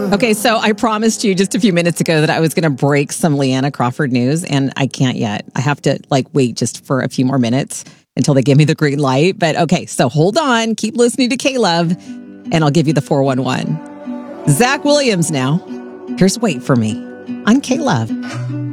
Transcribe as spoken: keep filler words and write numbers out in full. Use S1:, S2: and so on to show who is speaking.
S1: Okay, so I promised you just a few minutes ago that I was going to break some Leanna Crawford news, and I can't yet. I have to like wait just for a few more minutes until they give me the green light. But okay, so hold on. Keep listening to K-Love, and I'll give you the four one one. Zach Williams now. Here's Wait For Me on K-Love.